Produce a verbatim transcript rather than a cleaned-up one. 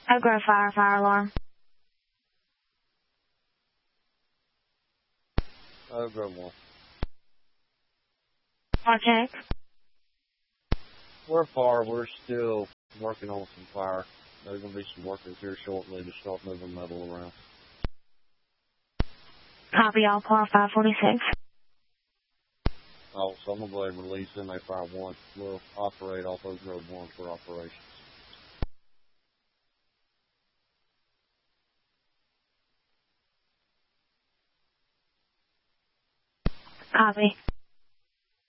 Agro fire, fire alarm. Agro one. Check. We're far. We're still working on some fire. There's going to be some workers here shortly to start moving metal around. Copy all, par five forty-six. Oh, so I'm going to go ahead and release M A Fire one. We'll operate off those road ones for operations. Copy.